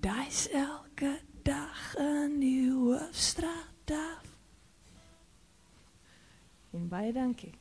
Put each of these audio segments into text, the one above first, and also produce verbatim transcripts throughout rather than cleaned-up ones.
Dis elke dag 'n nuwe straat af. En baie dankie.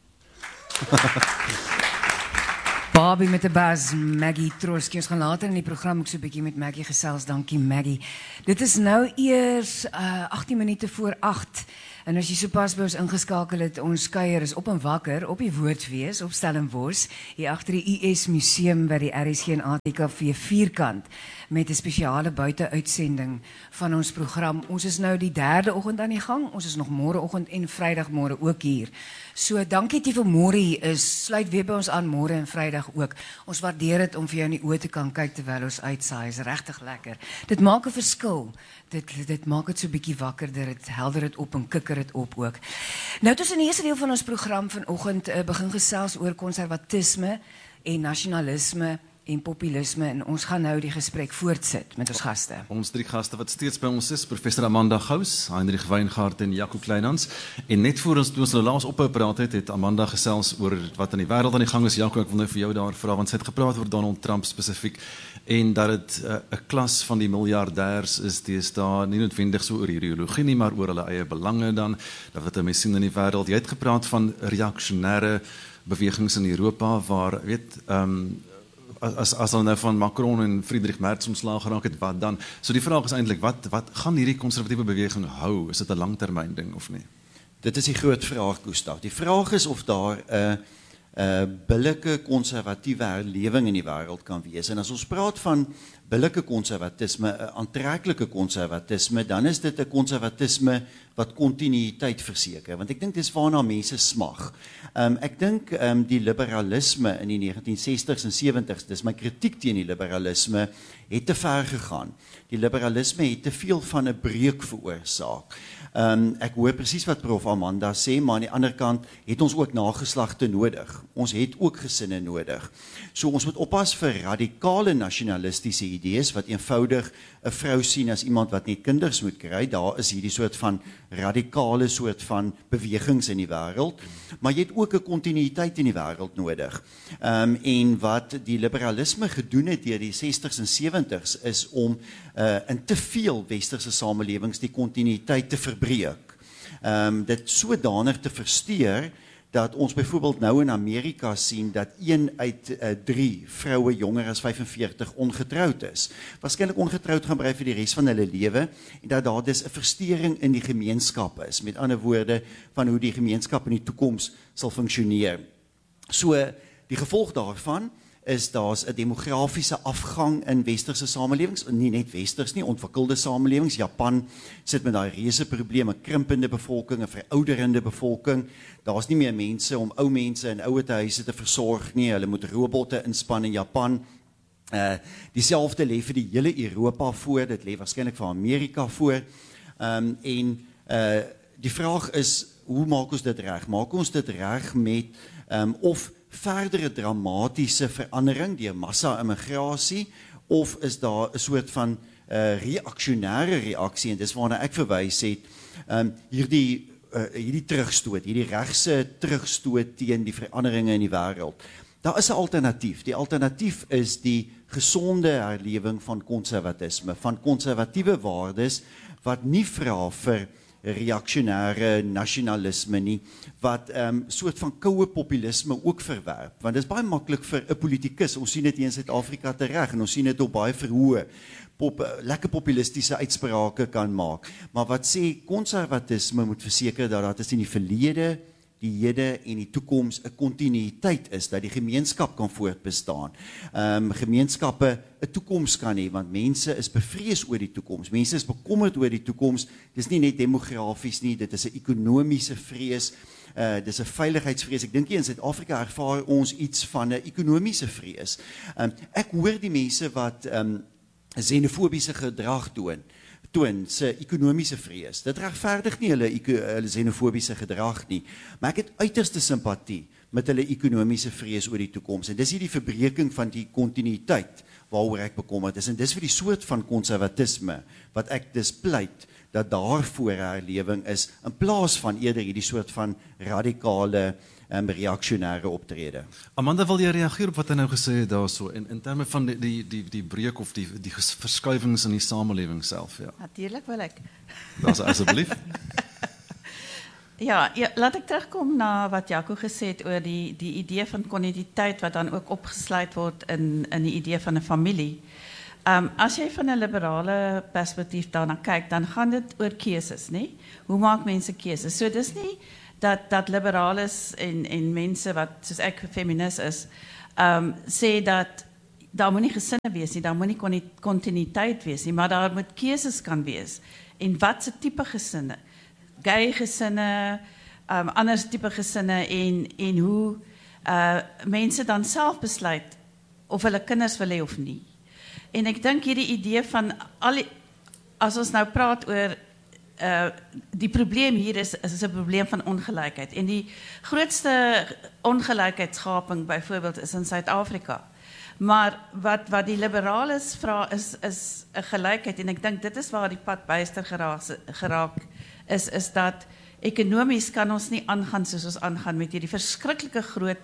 Barbie met 'n bas, Maggie Troski. Ons gaan later in die program ook so 'n bietjie met Maggie gesels. Dankie Maggie. Dit is nou eers uh, agttien minute voor agt. En as jy sopas by ons ingeskakel het, ons kuier is op en wakker op die Woordfees op Stellenbosch, hier agter die U S Museum by die R S G en A T K V vierkant met 'n spesiale buiteuitsending van ons program. Ons is nou die derde oggend aan die gang. Ons is nog môreoggend en Vrydagmôre ook hier. So dankie dat jy vanmôre hier is. Sluit weer by ons aan môre en Vrydag ook. Ons waardeer dit om vir jou in die oë te kan kyk terwyl ons uitsaai. Is regtig lekker. Dit maak 'n verskil. Dit dit maak dit so 'n bietjie wakkerder. Dit helder dit op en kikker dit op ook. Nou tussen die eerste deel van ons program vanoggend uh, begin gesels oor konservatisme en nasionalisme en populisme en ons gaan nou die gesprek voortsit met ons gaste. Ons drie gaste wat steeds by ons is, professor Amanda Gous, Heinrich Wyngaard en Jaco Kleinhans. En net voor ons toe ons nou laas ophou praat het, het Amanda gesels oor wat in die wêreld aan die gang is. Jaco, ek wil nou vir jou daar vra want sy het gepraat oor Donald Trump spesifiek en dat dit 'n uh, klas van die miljardêrs is deesdae nie noodwendig so oor ideologie nie, maar oor hulle eie belange dan, dat wat mense sien in die wêreld. Jy het gepraat van reaksionêre bewegings in Europa waar weet ehm um, as as hulle nou van Macron en Friedrich Merz ontslaag geraak het, wat dan? So die vraag is eintlik wat wat gaan hierdie konservatiewe beweging hou? Is dit 'n langtermyn ding of nie? Dit is die groot vraag, Gustav. Die vraag is of daar 'n uh, 'n uh, billike konservatiewe herlewing in die wêreld kan wees. En as ons praat van billike konservatisme, 'n aantreklike konservatisme, dan is dit 'n konservatisme wat kontinuïteit verseker, want ek dink dis waarna mense smag. Um, ek dink um, die liberalisme in die negentien sestig's en sewentig's, dis my kritiek teen die liberalisme, het te ver gegaan. Die liberalisme het te veel van 'n breuk veroorsaak. Um, ek hoor presies wat prof Amanda sê, maar aan die ander kant het ons ook nageslagte nodig. Ons het ook gesinne nodig. So ons moet oppas vir radikale nasionalistiese idees, wat eenvoudig 'n vrou sien as iemand wat net kinders moet kry. Daar is hierdie soort van radikale soort van bewegings in die wêreld. Maar jy het ook 'n kontinuïteit in die wêreld nodig. Um, en wat die liberalisme gedoen het deur die sestig's en sewentig's is om uh, in te veel westerse samelewings die kontinuïteit te verbreek. Um, dit sodanig te versteur dat ons byvoorbeeld nou in Amerika sien dat een uit uh, drie vroue jonger as vyfenveertig ongetroud is. Waarskynlik ongetroud gaan bly vir die res van hulle lewe en dat daar dus 'n versteuring in die gemeenskap is. Met ander woorde van hoe die gemeenskap in die toekoms sal funksioneer. So die gevolg daarvan is daar's 'n demografiese afgang in westerse samelewings, nie net westers nie, ontwikkelde samelewings. Japan sit met daai reuse probleme, krimpende bevolking, 'n verouderende bevolking. Daar's nie meer mense om ou mense in ouer huise te versorg nie. Hulle moet robotte inspann in Japan. Uh dieselfde lê vir die hele Europa voor, dit lê waarskynlik vir Amerika voor. Um en uh die vraag is, hoe maak ons dit reg? Maak ons dit reg met um of verdere dramatiese verandering deur massa-immigrasie, of is daar 'n soort van uh, reaksionêre reaksie, en dis waarna ek verwys het, um, hierdie, uh, hierdie terugstoot, hierdie regse terugstoot teen die veranderinge in die wêreld. Daar is 'n alternatief. Die alternatief is die gesonde herlewing van konservatisme, van konservatiewe waardes, wat nie vra vir reaksionêre nasionalisme nie, wat 'n um, soort van koue populisme ook verwerp, want dit is baie maklik vir 'n politikus, ons sien dit hier in Suid-Afrika tereg, en ons sien dit op baie verhoë, pop, lekker populistiese uitsprake kan maak, maar wat sê, konservatisme moet verseker dat dat is in die verlede, die hede en die toekoms 'n kontinuïteit is, dat die gemeenskap kan voortbestaan. Um, gemeenskappe 'n toekoms kan hê, want mense is bevrees oor die toekoms. Mense is bekommerd oor die toekoms. Dis nie net demografies nie, dit is 'n ekonomiese vrees, uh, dis 'n veiligheidsvrees. Ek dink hier in Suid-Afrika ervaar ons iets van 'n ekonomiese vrees. Um, ek hoor die mense wat um, xenofobiese gedrag toon. toon se ekonomiese vrees. Dit regverdig nie hulle, hulle xenofobiese gedrag nie, maar ek het uiterste simpatie met hulle ekonomiese vrees oor die toekoms. En dis hier die verbreeking van die kontinuïteit waaroor ek bekommerd is. En dis vir die soort van konservatisme wat ek dus pleit dat daarvoor herlewing is, in plaas van eerder hierdie soort van radikale um, reaksionêre optrede. Amanda, wil jy reageer op wat hy nou gesê het daarso, in, in terme van die, die, die, die breuk of die, die verskuivings in die samelewing self? Ja. Natuurlijk wil ek. Dat is asseblief. Ja, ja, laat ek terugkom na wat Jaco gesê het oor die, die idee van kontinuïteit wat dan ook opgesluit word in, in die idee van 'n familie. Um, as jy van 'n liberale perspektief daarna kyk, dan gaan dit oor keuses, nie? Hoe maak mense keuses? So dis nie dat dat liberales en en mense wat soos ek feminis is, um, sê dat daar moet nie gesinne wees nie, daar moet nie kontinuïteit wees nie, maar daar moet keuses kan wees. En wat se tipe gesinne? Gay gesinne, um, ander tipe gesinne en en hoe uh, mense dan self besluit of hulle kinders wil hê of nie. En ek dink hierdie idee van al die, as ons nou praat oor uh, die probleem hier is is 'n probleem van ongelykheid. En die grootste ongelykheidsgaping byvoorbeeld is in Suid-Afrika. Maar wat wat die liberales vra is is 'n gelykheid en ek dink dit is waar die pad byster geraak, geraak is is dat ekonomies kan ons nie aangaan soos ons aangaan met hierdie verskriklike groot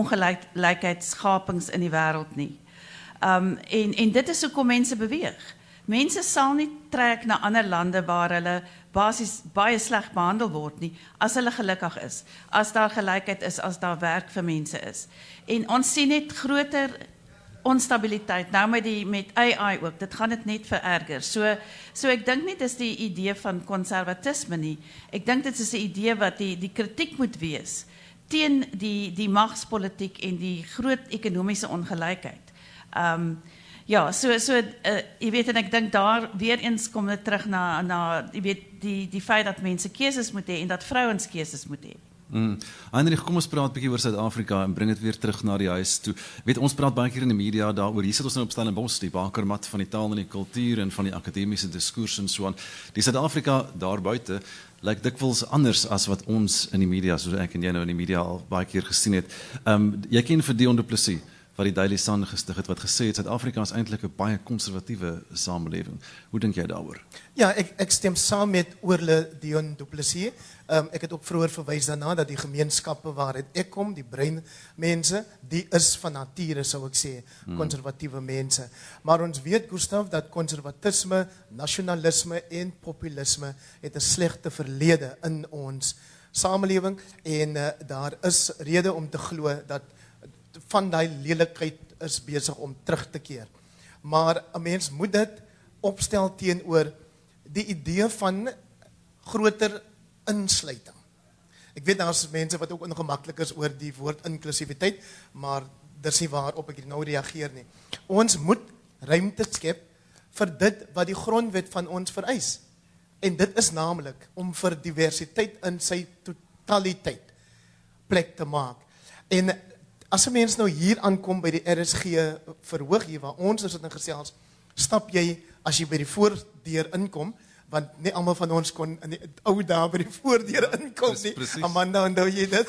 ongelykheidsgapings in die wêreld nie. Um, en, en dit is hoekom mense beweeg. Mense sal nie trek na ander lande waar hulle basies baie sleg behandel word nie, as hulle gelukkig is, as daar gelykheid is, as daar werk vir mense is. En ons sien net groter onstabiliteit, nou met, die, met A I ook, dit gaan dit net vererger. So, so ek dink nie dis die idee van konservatisme nie, ek dink dit is 'n idee wat die, die kritiek moet wees, teen die, die magspolitiek en die groot ekonomiese ongelykheid. Um, ja, so, so uh, jy weet, en ek dink daar weer eens kom dit terug na, na jy weet, die, die feit dat mense keuses moet hê en dat vrouens keuses moet hê. Mm. Heinrich, kom ons praat 'n bietjie oor Suid-Afrika en bring dit weer terug na die huis toe. Weet, ons praat baie keer in die media daaroor. Hier sit ons nou op Stellenbosch, die bakermat van die taal en die kultuur en van die akademiese diskurs en so aan. Die Suid-Afrika daar buite lyk dikwels anders as wat ons in die media, soos ek en jy nou in die media al baie keer gesien het. Um, jy ken vir Dion Du Plessis, wat die Daily Sun gestig het, wat gesê het, Suid-Afrika is eintlik 'n baie konservatiewe samelewing. Hoe dink jy daaroor? Ja, ek, ek stem saam met oorle Dion Du Plessis. Um, ek het ook vroeër verwys daarna dat die gemeenskappe waaruit ek kom, die breinmense, die is van nature, sou ek sê, konservatiewe mense. Maar ons weet, Gustav, dat konservatisme, nasionalisme en populisme het 'n slegte verlede in ons samelewing en uh, daar is rede om te glo dat van die lelikheid is besig om terug te keer. Maar 'n mens moet dit opstel teenoor die idee van groter insluiting. Ek weet daar is mense wat ook ongemaklik is oor die woord inklusiwiteit, maar dis nie waarop ek nou reageer nie. Ons moet ruimte skep vir dit wat die grondwet van ons vereis. En dit is naamlik om vir diversiteit in sy totaliteit plek te maak. En as 'n mens nou hier aankom by die R S G verhoog hier waar ons is in gesels, stap jy as jy by die voordeur inkom, want nie almal van ons kon in die ou dae by die voordeur inkom nie. Precies. Amanda, onthou jy dit?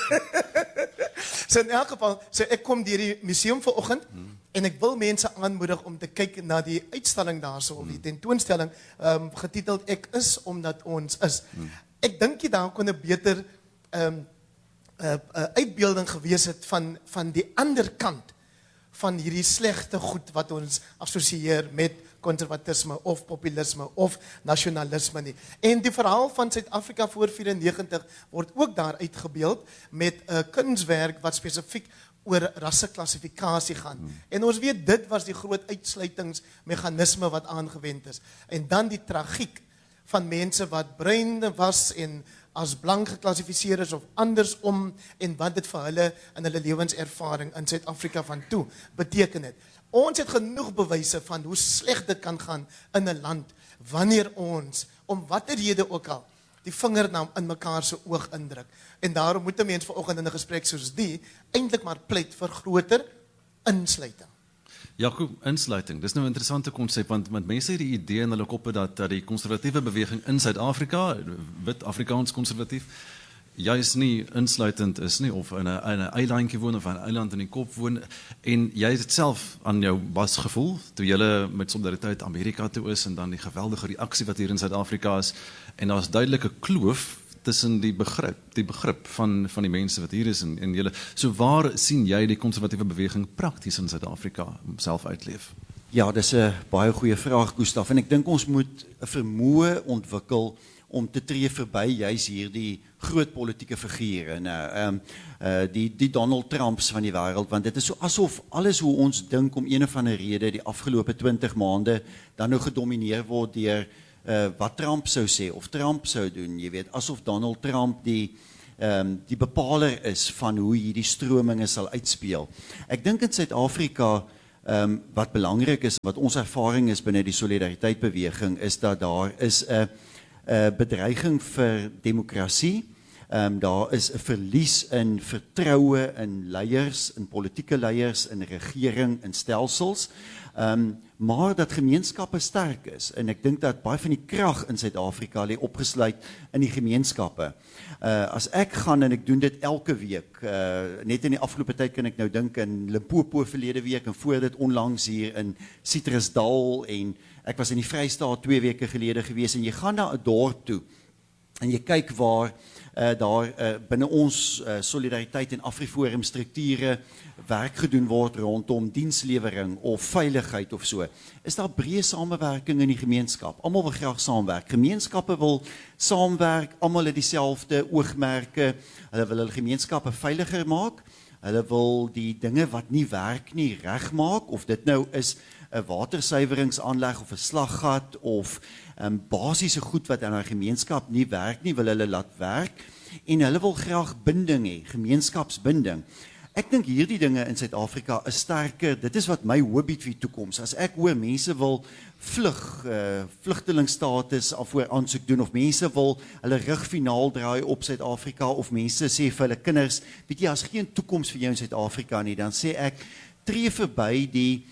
So in elk geval, so ek kom deur die museum vanoggend hmm. en ek wil mense aanmoedig om te kyk na die uitstalling daarso of die tentoonstelling um, getiteld Ek is omdat ons is. Hmm. Ek dink jy daar kon 'n beter um, Uh, uh, uitbeelding gewees het van, van die ander kant van hierdie slegte goed wat ons assosieer met konservatisme of populisme of nasionalisme nie. En die verhaal van Suid-Afrika voor vyrennegentig word ook daar uitgebeeld met 'n uh, kunswerk wat spesifiek oor rasseklassifikasie gaan. Hmm. En ons weet dit was die groot uitsluitingsmeganisme wat aangewend is. En dan die tragiek van mense wat bruin was en as blank geklassifiseer is of andersom en wat dit vir hulle in hulle lewenservaring in Suid-Afrika van toe beteken het. Ons het genoeg bewyse van hoe sleg dit kan gaan in 'n land wanneer ons, om watter rede ook al, die vinger na in mekaar se oog indruk. En daarom moet 'n mens vanoggend in 'n gesprek soos die eintlik maar pleit vir groter insluiting. Jaco, insluiting, dis nou 'n interessante konsep, want, want mense het die idee in hulle koppe dat, dat die konservatiewe beweging in Suid-Afrika, wit Afrikaans konservatief, juis nie insluitend is nie, of in 'n in 'n eilandjie woon of 'n eiland in die kop woon, en jy het self aan jou bas gevoel toe jy met Solidariteit Amerika toe is en dan die geweldige reaksie wat hier in Suid-Afrika is, en daar's duidelike kloof tussen die begrip, die begrip van van die mense wat hier is en en julle. So waar sien jy die konservatiewe beweging prakties in Suid-Afrika self uitleef? Ja, dis 'n baie goeie vraag, Gustaf, en ek dink ons moet 'n vermoë ontwikkel om te tree verby juis hierdie groot politieke figure, nou, um, uh, die, die Donald Trumps van die wêreld, want dit is so asof alles hoe ons dink om een of ander rede die afgelope twintig maande dan nou gedomineer word deur uh, wat Trump sou sê of Trump sou doen, jy weet, asof Donald Trump die um, die bepaler is van hoe hierdie strominge sal uitspeel. Ek dink in Suid-Afrika um, wat belangrik is, wat ons ervaring is binne die Solidariteitbeweging, is dat daar is 'n Uh, bedreiging vir demokrasie, um, daar is 'n verlies in vertroue in leiers, in politieke leiers, in regering, in stelsels, um, maar dat gemeenskappe sterk is, en ek dink dat baie van die krag in Suid-Afrika lê opgesluit in die gemeenskappe. Uh, as ek gaan, en ek doen dit elke week, uh, net in die afgelope tyd kan ek nou dink in Limpopo verlede week, en voor dit onlangs hier in Citrusdal, en ek was in die Vrystaat twee weke gelede gewees, en jy gaan na 'n dorp toe, en jy kyk waar uh, daar uh, binne ons uh, Solidariteit en Afriforum strukture werk gedoen word rondom dienslewering of veiligheid of so. Is daar breë samewerking in die gemeenskap? Almal wil graag saamwerk. Gemeenskappe wil saamwerk, almal het dieselfde oogmerke. Hulle wil hulle gemeenskappe veiliger maak. Hulle wil die dinge wat nie werk nie regmaak, of dit nou is 'n watersuiweringsaanleg of 'n slaggat of um, basiese goed wat in 'n gemeenskap nie werk nie, wil hulle laat werk, en hulle wil graag binding hê, gemeenskapsbinding. Ek dink hierdie dinge in Suid-Afrika is sterker. Dit is wat my hoop bied vir die toekoms. As ek hoor mense wil vlug, uh, vlugtelingstatus voor aansoek doen, of mense wil hulle rug finaal draai op Suid-Afrika, of mense sê vir hulle kinders, weet jy, as geen toekoms vir jou in Suid-Afrika nie, dan sê ek, tree verby die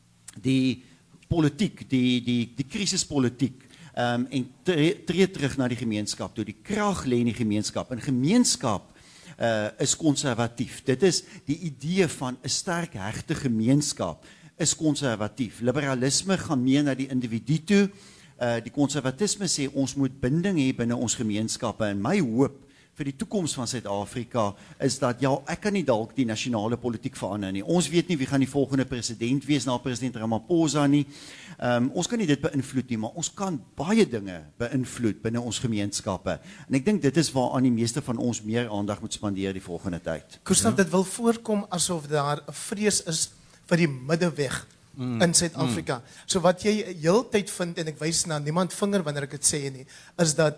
die politiek, die die die krisispolitiek, um, en tree, tree terug na die gemeenskap toe. Die krag lê in die gemeenskap. En gemeenskap uh, is konservatief. Dit is die idee van 'n sterk hegte gemeenskap is konservatief. Liberalisme gaan meer na die individu toe. Uh, die konservatisme sê ons moet binding hê binne ons gemeenskappe, en my hoop vir die toekoms van Suid-Afrika is dat, ja, ek kan nie dalk die nasionale politiek verander nie. Ons weet nie wie gaan die volgende president wees na president Ramaphosa nie. Um, ons kan nie dit beïnvloed nie, maar ons kan baie dinge beïnvloed binne ons gemeenskappe. En ek dink dit is waaraan die meeste van ons meer aandag moet spandeer die volgende tyd. Gustaf, ja? Dit wil voorkom asof daar 'n vrees is vir die middeweg mm. in Suid-Afrika. Mm. So wat jy heeltyd vind, en ek wys na niemand vinger wanneer ek dit sê nie, is dat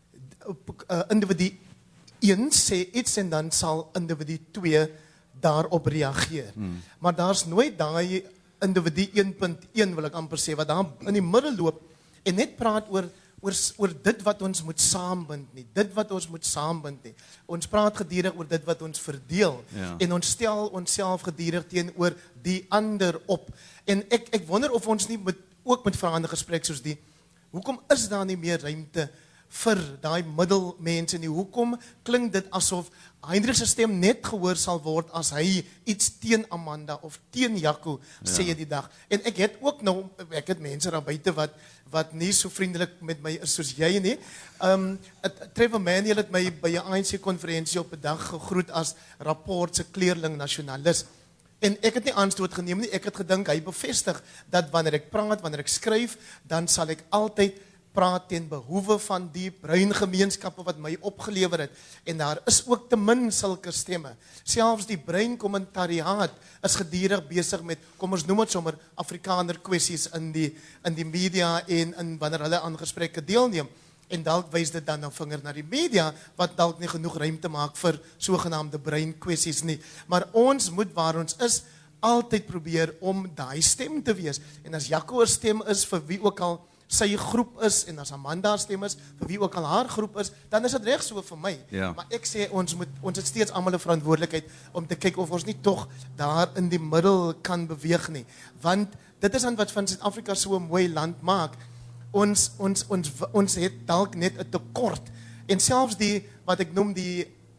uh, individu een sê iets en dan sal individu twee daarop reageer. Hmm. Maar daar's nooit daai individu een punt een wil ek amper sê, wat daar in die middel loop en net praat oor, oor, oor dit wat ons moet saambind nie, dit wat ons moet saambind nie. Ons praat gedurig oor dit wat ons verdeel, ja. En ons stel onsself gedurig teenoor die ander op. En ek, ek wonder of ons nie met, ook met verander gesprek soos die, hoekom is daar nie meer ruimte vir daai middelmense nie? Hoekom klink dit asof Heinrich se stem net gehoor sal word as hy iets teen Amanda of teen Jaco sê ja. Die dag. En ek het ook nou, ek het mense daar buite wat wat nie so vriendelik met my is soos jy nie. Um Trevor Manuel het my by 'n A N C konferensie op 'n dag gegroet as rapport se kleerling nasionalis. En ek het nie aanstoot geneem nie. Ek het gedink hy bevestig dat wanneer ek praat, wanneer ek skryf, dan sal ek altyd praat ten behoeve van die bruin gemeenskappe wat my opgelewer het. En daar is ook te min sulke stemme. Selfs die bruin kommentariaat is gedurig besig met, kom ons noem dit sommer, Afrikaner kwessies in die, in die media en in wanneer hulle aan gesprekke deelneem. En dalk wys dit dan nou vinger na die media, wat dalk nie genoeg ruimte maak vir sogenaamde bruin kwessies nie. Maar ons moet waar ons is, altyd probeer om daai stem te wees. En as Jaco 'n stem is vir wie ook al sy groep is, en as Amanda stem is, vir wie ook al haar groep is, dan is dit reg so vir my. Ja. Maar ek sê, ons moet, ons het steeds almal 'n verantwoordelikheid om te kyk of ons nie tog daar in die middel kan beweeg nie. Want dit is dan wat van Suid-Afrika so 'n mooi land maak. Ons, ons, ons, ons het dalk net 'n tekort. En selfs die, wat ek noem die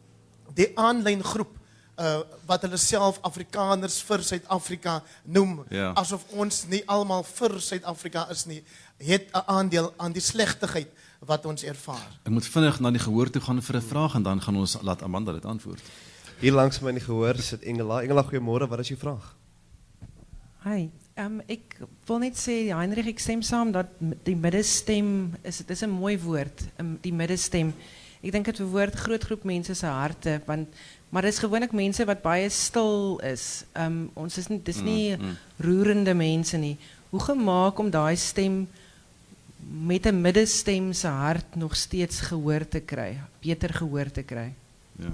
die aanlyn groep uh, wat hulle self Afrikaners vir Suid-Afrika noem, Ja. asof ons nie almal vir Suid-Afrika is nie, het 'n aandeel aan die slegtigheid wat ons ervaar. Ek moet vinnig na die gehoor toe gaan vir 'n vraag en dan gaan ons laat Amanda dit antwoord. Hier langs my in die gehoor sit Engela. Engela, goeiemôre, wat is jou vraag? Hi, um, ek wil net sê, Heinrich, ek stem saam dat die middenstem, is, het is een mooi woord, um, die middenstem. Ek dink het verwoord groot groep mense se harte, want, maar dit is gewoonlik mense wat baie stil is. Um, ons is nie, dis nie Mm, mm. roerende mense nie. Hoe gemaak om daai stem met 'n middenstem se hart nog steeds gehoor te kry, beter gehoor te kry? Ja.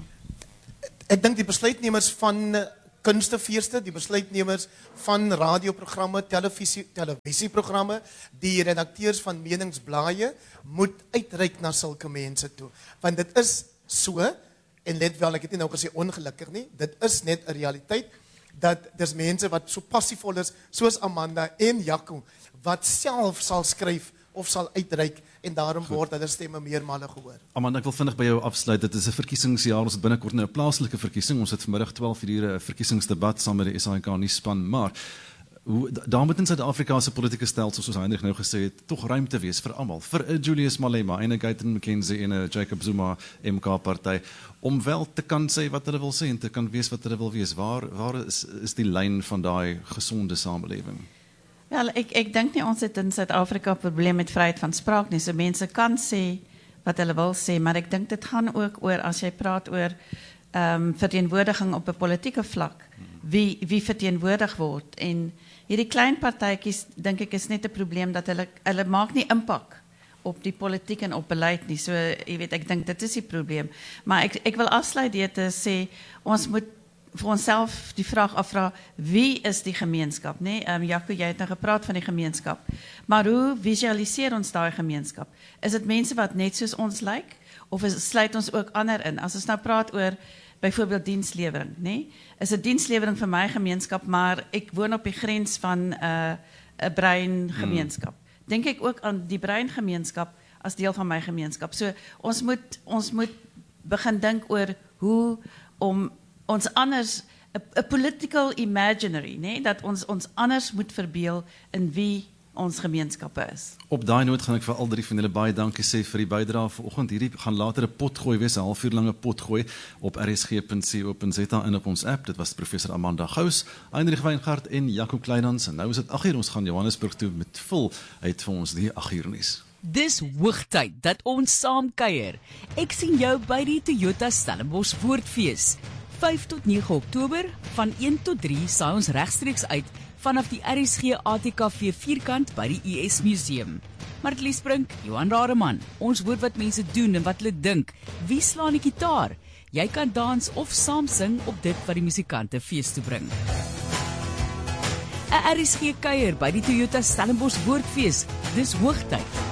Ek dink die besluitnemers van uh, kunstefeeste, die besluitnemers van radioprogramme, televisie, televisieprogramme, die redakteurs van meningsblaaie moet uitreik na sulke mense toe. Want dit is so, en let wel, ek het nie nou gesê ongelukkig nie, dit is net 'n realiteit, dat dis mense wat so passievol is, soos Amanda en Jaco, wat self sal skryf of sal uitreik, en daarom word hulle stemme meermale gehoor. Amanda, ek wil vinnig by jou afsluit. Dit is 'n verkiesingsjaar. Ons het binnekort nou 'n plaaslike verkiesing. Ons het vanmiddag twaalf ure 'n verkiesingsdebat saam met die S A N K nuusspan, maar hoe daar moet in Suid-Afrika se politieke stelsel, soos Heinrich nou gesê het, tog ruimte wees vir almal, vir 'n Julius Malema en 'n Gayton McKenzie en 'n Jacob Zuma M K party, om wel te kan sê wat hulle wil sê en te kan wees wat hulle wil wees. Waar waar is is die lyn van daai gesonde samelewing? Wel, ek ek dink nie ons het in Suid-Afrika 'n probleem met vryheid van spraak nie. So mense kan sê wat hulle wil sê, maar ek dink dit gaan ook oor, as jy praat oor ehm um, verteenwoordiging op 'n politieke vlak, wie wie verteenwoordig word, en hierdie klein partytjies dink ek is net 'n probleem dat hulle hulle maak nie impak op die politiek en op beleid nie. So jy weet, ek dink dit is die probleem. Maar ek ek wil afsluit deur te sê ons moet vir onsself die vraag afvra, wie is die gemeenskap, nê? Nee? Um, Jaco, jy het nou gepraat van die gemeenskap. Maar hoe visualiseer ons daai gemeenskap? Is dit mense wat net soos ons lyk, of is, sluit ons ook ander in? As ons nou praat oor byvoorbeeld dienslewering, nê? Nee? Is dit dienslewering vir my gemeenskap, maar ek woon op die grens van 'n uh, 'n brein gemeenskap. Hmm. Dink ek ook aan die brein gemeenskap as deel van my gemeenskap. So ons moet ons moet begin dink oor hoe om ons anders, 'n political imaginary, nee, dat ons ons anders moet verbeel in wie ons gemeenskappe is. Op daai noot gaan ek vir al drie van julle baie dankie sê vir die bydrae vanoggend. Hierdie gaan later 'n potgooi wees, 'n halfuur lange potgooi op r s g punt c o punt z a en op ons app. Dit was professor Amanda Gous, Heinrich Weingart en Jaco Kleinhans. En nou is dit agt uur, ons gaan Johannesburg toe met vol uit vir ons die agt uur nuus. Dis hoogtyd dat ons saam kuier. Ek sien jou by die Toyota Stellenbosch Woordfees. vyf tot nege Oktober, van een tot drie saai ons regstreeks uit vanaf die R S G A T K V vierkant by die U S Museum. Martlies Brink, Johan Rademan, ons hoor wat mense doen en wat hulle dink. Wie slaan die gitaar? Jy kan dans of saam sing op dit wat die musikante fees toe bring. 'n R S G kuier by die Toyota Stellenbosch Woordfees. Dis hoogtyd.